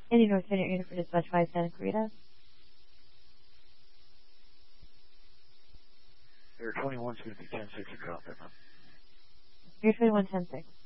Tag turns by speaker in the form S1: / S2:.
S1: Indy North Finite Unit for Dispatch 5 Santa Clarita.
S2: Air 21's going to be 10-6 or drop there, man.
S1: Air 21, 10-6.